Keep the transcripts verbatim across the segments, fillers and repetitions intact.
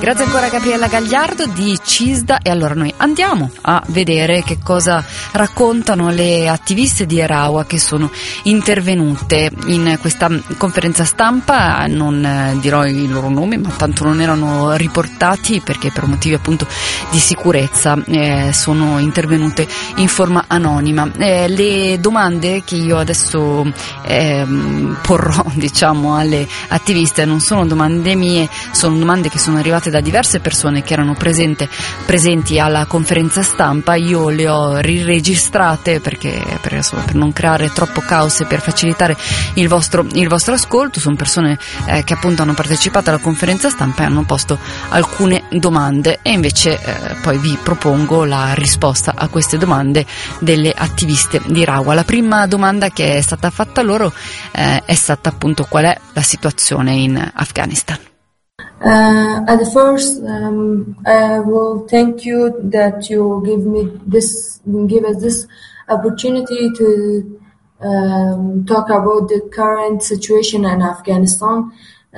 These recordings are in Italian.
Grazie ancora a Gabriella Gagliardo di CISDA. E allora noi andiamo a vedere che cosa raccontano le attiviste di Erawa che sono intervenute in questa conferenza stampa. Non dirò i loro nomi, ma tanto non erano riportati perché per motivi appunto di sicurezza eh, sono intervenute in forma anonima. Eh, le domande che io adesso eh, porrò diciamo alle attiviste non sono domande mie, sono domande che sono arrivate da diverse persone che erano presente, presenti alla conferenza stampa. Io le ho riregistrate perché per, insomma, per non creare troppo caos e per facilitare il vostro, il vostro ascolto. Sono persone eh, che appunto hanno partecipato alla conferenza stampa e hanno posto alcune domande e invece eh, poi vi propongo la risposta a queste domande delle attiviste di Erawa. La prima domanda che è stata fatta loro eh, è stata appunto qual è la situazione in Afghanistan. Uh, at first, um, I will thank you that you give me this, give us this opportunity to um, talk about the current situation in Afghanistan.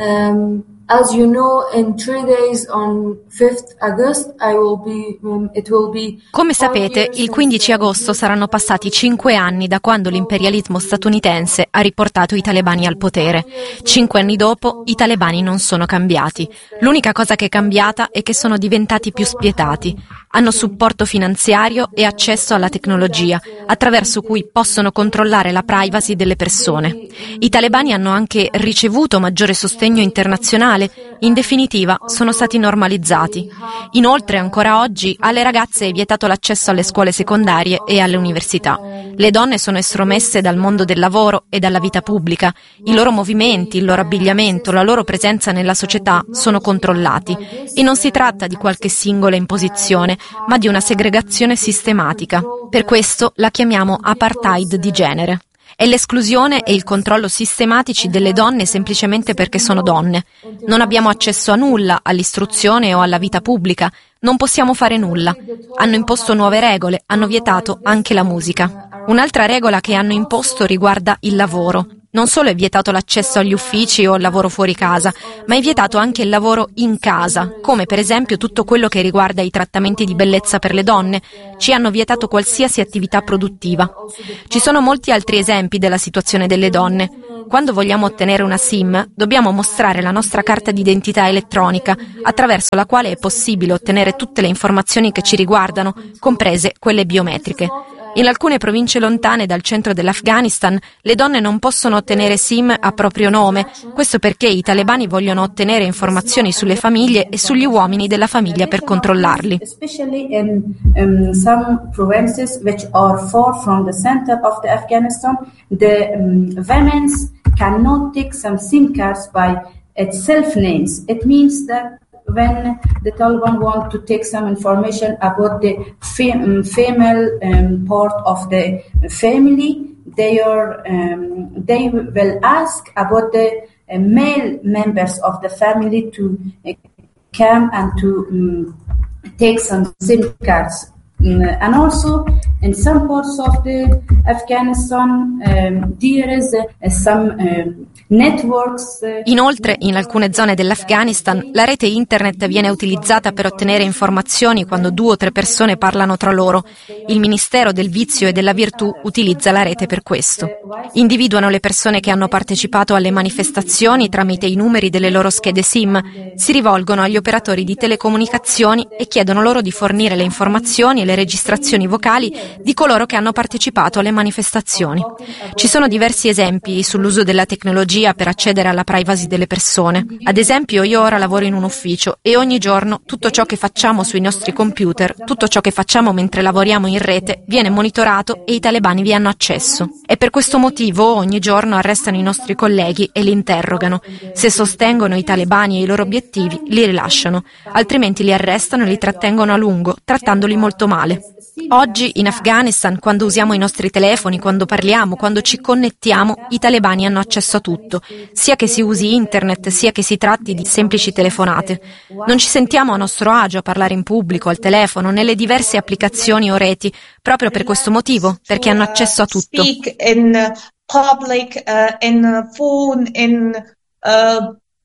Um, as you know, in three days on fifth August, I will be, um, it will be. Come sapete, il quindici agosto saranno passati cinque anni da quando l'imperialismo statunitense ha riportato i talebani al potere. Cinque anni dopo, i talebani non sono cambiati. L'unica cosa che è cambiata è che sono diventati più spietati. Hanno supporto finanziario e accesso alla tecnologia, attraverso cui possono controllare la privacy delle persone. I talebani hanno anche ricevuto maggiore sostegno internazionale. In definitiva, sono stati normalizzati. Inoltre, ancora oggi, alle ragazze è vietato l'accesso alle scuole secondarie e alle università. Le donne sono estromesse dal mondo del lavoro e dalla vita pubblica. I loro movimenti, il loro abbigliamento, la loro presenza nella società sono controllati. E non si tratta di qualche singola imposizione, ma di una segregazione sistematica. Per questo la chiamiamo apartheid di genere. È l'esclusione e il controllo sistematici delle donne semplicemente perché sono donne. Non abbiamo accesso a nulla, all'istruzione o alla vita pubblica. Non possiamo fare nulla. Hanno imposto nuove regole, hanno vietato anche la musica. Un'altra regola che hanno imposto riguarda il lavoro. Non solo è vietato l'accesso agli uffici o al lavoro fuori casa, ma è vietato anche il lavoro in casa, come per esempio tutto quello che riguarda i trattamenti di bellezza per le donne. Ci hanno vietato qualsiasi attività produttiva. Ci sono molti altri esempi della situazione delle donne. Quando vogliamo ottenere una SIM, dobbiamo mostrare la nostra carta d'identità elettronica, attraverso la quale è possibile ottenere tutte le informazioni che ci riguardano, comprese quelle biometriche. In alcune province lontane dal centro dell'Afghanistan, le donne non possono ottenere SIM a proprio nome, questo perché i talebani vogliono ottenere informazioni sulle famiglie e sugli uomini della famiglia per controllarli. Especially in um, some provinces which are far from the center of the Afghanistan, the um, women cannot take some SIM cards by its self names. It means that when the Taliban want to take some information about the fem- female um, part of the family, they are um, they will ask about the uh, male members of the family to uh, come and to um, take some SIM cards. Um, and also in some parts of the Afghanistan um, there is uh, some um, networks. Uh, Inoltre, in alcune zone dell'Afghanistan, la rete internet viene utilizzata per ottenere informazioni quando due o tre persone parlano tra loro. Il Ministero del Vizio e della Virtù utilizza la rete per questo. Individuano le persone che hanno partecipato alle manifestazioni tramite i numeri delle loro schede SIM, si rivolgono agli operatori di telecomunicazioni e chiedono loro di fornire le informazioni e le registrazioni vocali di coloro che hanno partecipato alle manifestazioni. Ci sono diversi esempi sull'uso della tecnologia per accedere alla privacy delle persone. Ad esempio, io ora lavoro in un ufficio e ogni giorno tutto ciò che facciamo sui nostri computer, tutto ciò che facciamo mentre lavoriamo in rete, viene monitorato e i talebani vi hanno accesso. E per questo motivo ogni giorno arrestano i nostri colleghi e li interrogano. Se sostengono i talebani e i loro obiettivi, li rilasciano, altrimenti li arrestano e li trattengono a lungo, trattandoli molto male. Oggi in Afghanistan, quando usiamo i nostri telefoni, quando parliamo, quando ci connettiamo, i talebani hanno accesso a tutto, sia che si usi internet, sia che si tratti di semplici telefonate. Non ci sentiamo a nostro agio a parlare in pubblico, al telefono, nelle diverse applicazioni o reti, proprio per questo motivo, perché hanno accesso a tutto. Speak in public, uh, in phone, in uh,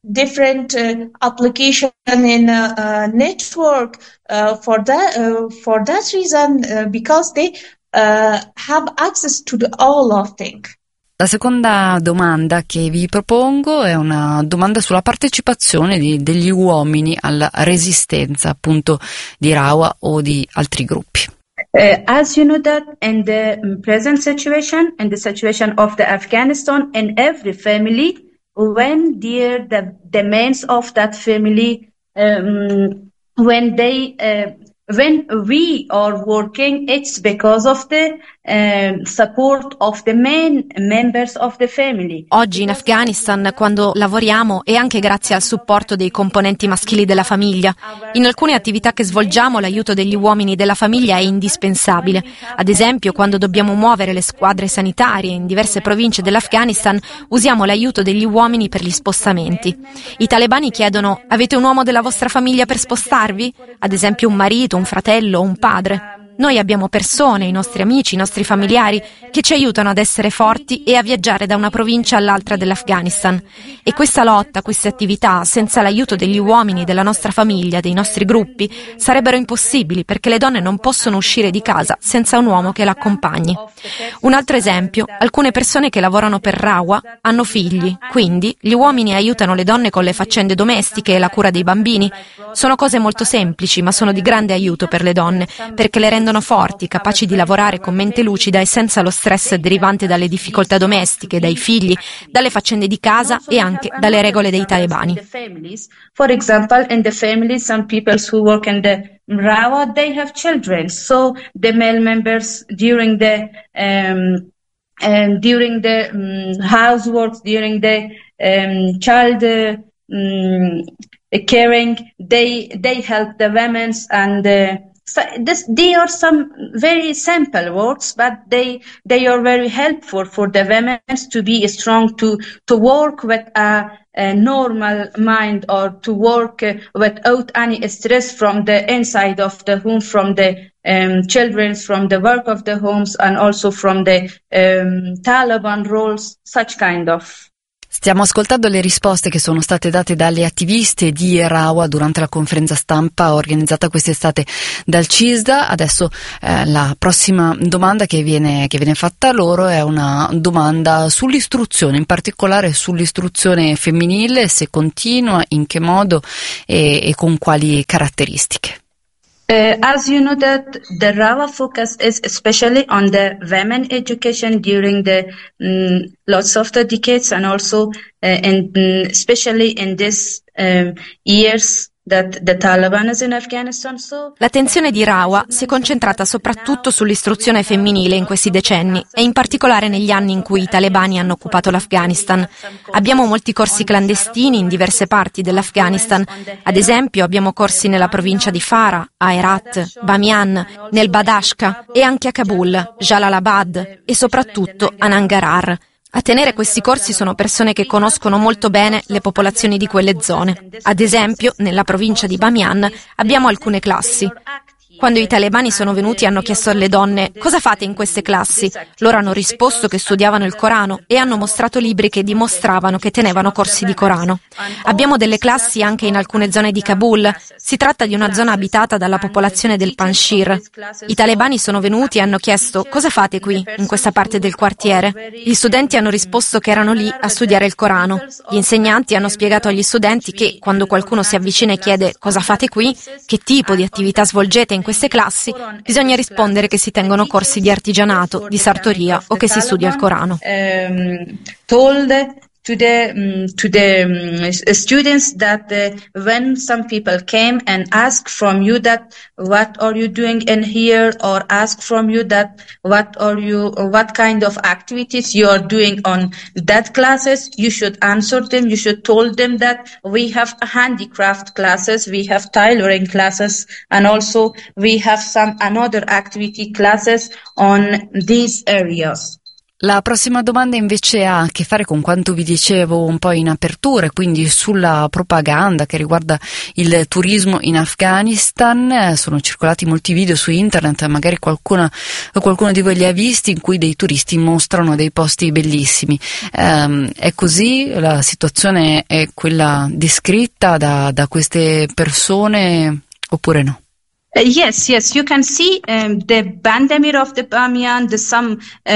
different uh, application in a, a network uh, for that uh, for that reason uh, because they uh, have access to the all of things. La seconda domanda che vi propongo è una domanda sulla partecipazione di, degli uomini alla resistenza appunto di Rawa o di altri gruppi. Uh, as you know that in the present situation, in the situation of the Afghanistan, in every family, when dear the the men of that family, um, when they uh, when we are working, it's because of the uh, support of the main members of the family. Oggi in Afghanistan, quando lavoriamo, è anche grazie al supporto dei componenti maschili della famiglia. In alcune attività che svolgiamo, l'aiuto degli uomini della famiglia è indispensabile. Ad esempio, quando dobbiamo muovere le squadre sanitarie in diverse province dell'Afghanistan, usiamo l'aiuto degli uomini per gli spostamenti. I talebani chiedono: avete un uomo della vostra famiglia per spostarvi? Ad esempio un marito, un fratello o un padre. Noi abbiamo persone, i nostri amici, i nostri familiari, che ci aiutano ad essere forti e a viaggiare da una provincia all'altra dell'Afghanistan. E questa lotta, queste attività, senza l'aiuto degli uomini, della nostra famiglia, dei nostri gruppi, sarebbero impossibili, perché le donne non possono uscire di casa senza un uomo che l'accompagni. Un altro esempio: alcune persone che lavorano per Rawa hanno figli, quindi gli uomini aiutano le donne con le faccende domestiche e la cura dei bambini. Sono cose molto semplici, ma sono di grande aiuto per le donne, perché le rendono forti, capaci di lavorare con mente lucida e senza lo stress derivante dalle difficoltà domestiche, dai figli, dalle faccende di casa e anche dalle regole dei talebani. For example, in the families, some people who work in the Rawa, they have children, so the male members during the um, um, during the um, housework, during the um, child uh, um, caring, they they help the women and uh, so this, they are some very simple works, but they they are very helpful for the women to be strong, to to work with a, a normal mind, or to work uh, without any stress from the inside of the home, from the um, children, from the work of the homes, and also from the um, Taliban roles, such kind of. Stiamo ascoltando le risposte che sono state date dalle attiviste di Rawa durante la conferenza stampa organizzata quest'estate dal CISDA. Adesso eh, la prossima domanda che viene, che viene fatta a loro è una domanda sull'istruzione, in particolare sull'istruzione femminile, se continua, in che modo e, e con quali caratteristiche. Uh, as you know that the Rawa focus is especially on the women education during the um, lots of the decades, and also uh, in, um, especially in these um, years that the Taliban is in Afghanistan. So l'attenzione di Rawa si è concentrata soprattutto sull'istruzione femminile in questi decenni, e in particolare negli anni in cui i talebani hanno occupato l'Afghanistan. Abbiamo molti corsi clandestini in diverse parti dell'Afghanistan. Ad esempio abbiamo corsi nella provincia di Farah, a Herat, Bamiyan, nel Badashka e anche a Kabul, Jalalabad e soprattutto a Nangarhar. A tenere questi corsi sono persone che conoscono molto bene le popolazioni di quelle zone. Ad esempio, nella provincia di Bamiyan abbiamo alcune classi. Quando i talebani sono venuti hanno chiesto alle donne: cosa fate in queste classi? Loro hanno risposto che studiavano il Corano e hanno mostrato libri che dimostravano che tenevano corsi di Corano. Abbiamo delle classi anche in alcune zone di Kabul. Si tratta di una zona abitata dalla popolazione del Panjshir. I talebani sono venuti e hanno chiesto: cosa fate qui, in questa parte del quartiere? Gli studenti hanno risposto che erano lì a studiare il Corano. Gli insegnanti hanno spiegato agli studenti che quando qualcuno si avvicina e chiede: cosa fate qui? Che tipo di attività svolgete in queste classi? Bisogna rispondere che si tengono corsi di artigianato, di sartoria o che si studia il Corano. Um, told to the um, to the um, students that uh, when some people came and asked from you that what are you doing in here, or ask from you that what are you what kind of activities you are doing on that classes, you should answer them. You should told them that we have handicraft classes, we have tailoring classes, and also we have some another activity classes on these areas. La prossima domanda invece ha a che fare con quanto vi dicevo un po' in apertura, quindi sulla propaganda che riguarda il turismo in Afghanistan. Sono circolati molti video su internet, magari qualcuna, qualcuno di voi li ha visti, in cui dei turisti mostrano dei posti bellissimi. Um, è così? La situazione è quella descritta da, da queste persone oppure no? Uh, yes, yes, you can see um, the Bandemir of the Bamiyan, the some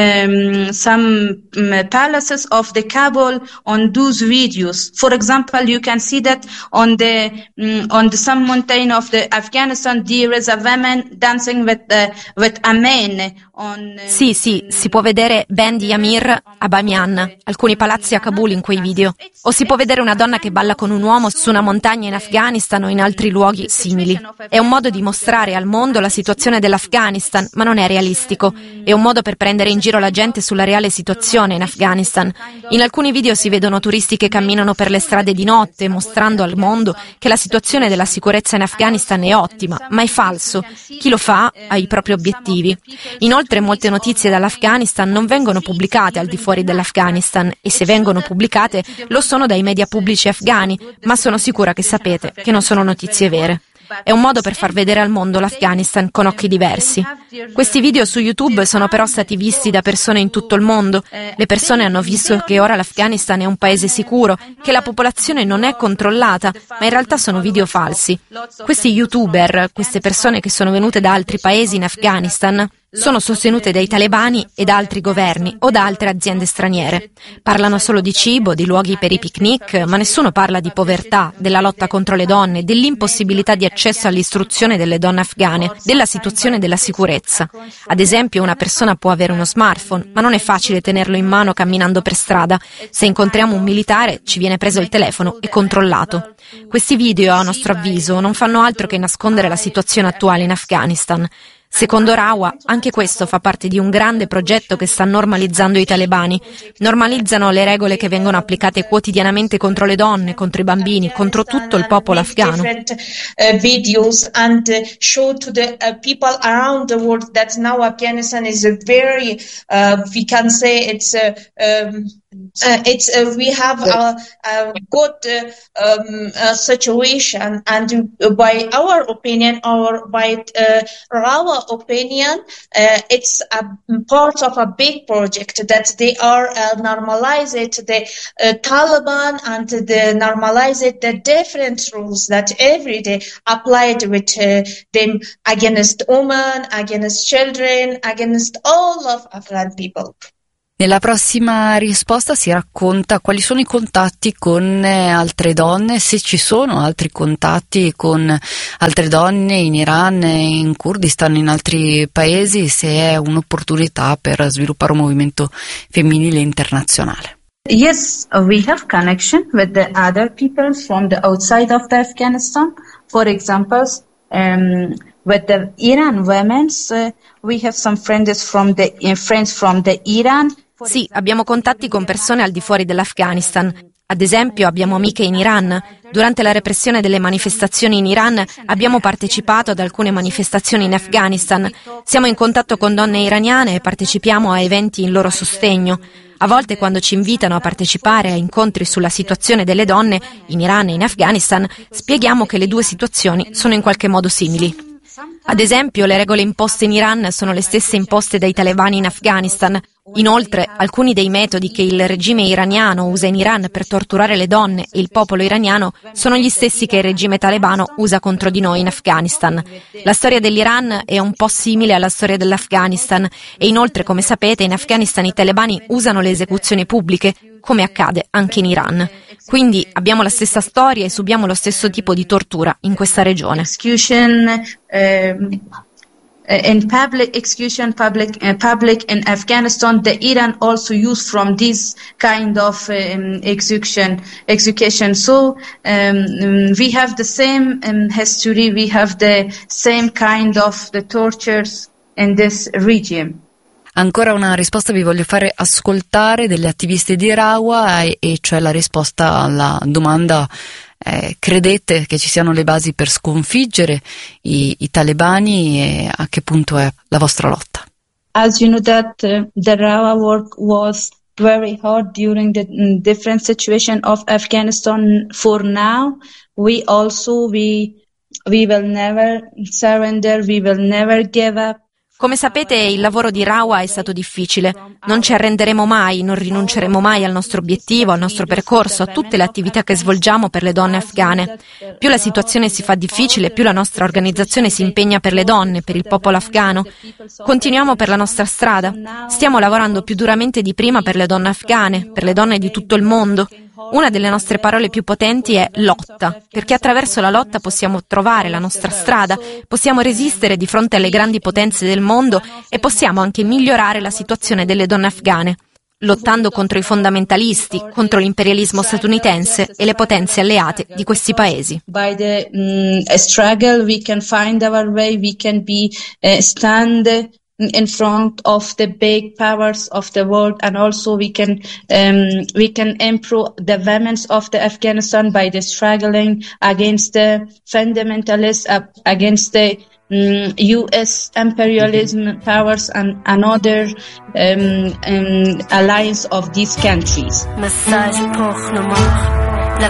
um, some um, palaces of the Kabul on those videos. For example, you can see that on the um, on the some mountain of the Afghanistan there is a woman dancing with uh, with a man. On, uh, sì, sì, si può vedere Bandi Amir a Bamiyan, alcuni palazzi a Kabul in quei video. O si può vedere una donna che balla con un uomo su una montagna in Afghanistan o in altri luoghi simili. È un modo di mostrare al mondo la situazione dell'Afghanistan, ma non è realistico. È un modo per prendere in giro la gente sulla reale situazione in Afghanistan. In alcuni video si vedono turisti che camminano per le strade di notte, mostrando al mondo che la situazione della sicurezza in Afghanistan è ottima, ma è falso. Chi lo fa ha i propri obiettivi. Inoltre, molte notizie dall'Afghanistan non vengono pubblicate al di fuori dell'Afghanistan, e se vengono pubblicate lo sono dai media pubblici afghani, ma sono sicura che sapete che non sono notizie vere. È un modo per far vedere al mondo l'Afghanistan con occhi diversi. Questi video su YouTube sono però stati visti da persone in tutto il mondo. Le persone hanno visto che ora l'Afghanistan è un paese sicuro, che la popolazione non è controllata, ma in realtà sono video falsi. Questi YouTuber, queste persone che sono venute da altri paesi in Afghanistan, sono sostenute dai talebani e da altri governi o da altre aziende straniere. Parlano solo di cibo, di luoghi per i picnic, ma nessuno parla di povertà, della lotta contro le donne, dell'impossibilità di accesso all'istruzione delle donne afghane, della situazione della sicurezza. Ad esempio, una persona può avere uno smartphone, ma non è facile tenerlo in mano camminando per strada. Se incontriamo un militare, ci viene preso il telefono e controllato. Questi video, a nostro avviso, non fanno altro che nascondere la situazione attuale in Afghanistan. Secondo Rawa, anche questo fa parte di un grande progetto che sta normalizzando i talebani. Normalizzano le regole che vengono applicate quotidianamente contro le donne, contro i bambini, contro tutto il popolo afghano. Videos and show to the people around the world that now Afghanistan is a very, uh, we can say it's a, um, Uh, it's uh, we have a, a good uh, um, uh, situation, and uh, by our opinion, or by uh, our opinion, uh, it's a part of a big project that they are uh, normalize it, the uh, Taliban, and the normalize it the different rules that every day applied with uh, them against women, against children, against all of Afghan people. Nella prossima risposta si racconta quali sono i contatti con altre donne, se ci sono altri contatti con altre donne in Iran, in Kurdistan, in altri paesi, se è un'opportunità per sviluppare un movimento femminile internazionale. Yes, we have connection with the other people from the outside of the Afghanistan. For example, um, with the Iran women, uh, we have some friends from the uh, friends from the Iran. Sì, abbiamo contatti con persone al di fuori dell'Afghanistan. Ad esempio, abbiamo amiche in Iran. Durante la repressione delle manifestazioni in Iran abbiamo partecipato ad alcune manifestazioni in Afghanistan. Siamo in contatto con donne iraniane e partecipiamo a eventi in loro sostegno. A volte, quando ci invitano a partecipare a incontri sulla situazione delle donne in Iran e in Afghanistan, spieghiamo che le due situazioni sono in qualche modo simili. Ad esempio, le regole imposte in Iran sono le stesse imposte dai talebani in Afghanistan. Inoltre, alcuni dei metodi che il regime iraniano usa in Iran per torturare le donne e il popolo iraniano sono gli stessi che il regime talebano usa contro di noi in Afghanistan. La storia dell'Iran è un po' simile alla storia dell'Afghanistan e inoltre, come sapete, in Afghanistan i talebani usano le esecuzioni pubbliche, come accade anche in Iran. Quindi abbiamo la stessa storia e subiamo lo stesso tipo di tortura in questa regione. Execution, um, in public execution, public uh, public in Afghanistan, the Iran also use from this kind of um, execution execution. So um, we have the same um, history, we have the same kind of the tortures in this regime. Ancora una risposta vi voglio fare ascoltare delle attiviste di Rawa, e, e cioè la risposta alla domanda: eh, credete che ci siano le basi per sconfiggere i, i talebani, e a che punto è la vostra lotta? as you know that uh, the Rawa work was very hard during the um, different situation of Afghanistan. For now, we also we we will never surrender, we will never give up. Come sapete, il lavoro di Rawa è stato difficile. Non ci arrenderemo mai, non rinunceremo mai al nostro obiettivo, al nostro percorso, a tutte le attività che svolgiamo per le donne afghane. Più la situazione si fa difficile, più la nostra organizzazione si impegna per le donne, per il popolo afghano. Continuiamo per la nostra strada. Stiamo lavorando più duramente di prima per le donne afghane, per le donne di tutto il mondo. Una delle nostre parole più potenti è lotta, perché attraverso la lotta possiamo trovare la nostra strada, possiamo resistere di fronte alle grandi potenze del mondo e possiamo anche migliorare la situazione delle donne afghane, lottando contro i fondamentalisti, contro l'imperialismo statunitense e le potenze alleate di questi paesi. By the um, struggle we can find our way, we can be uh, stand in front of the big powers of the world, and also we can um, we can improve the women of the Afghanistan by the struggling against the fundamentalists, uh, against the um, U S imperialism powers and another um, um, alliance of these countries.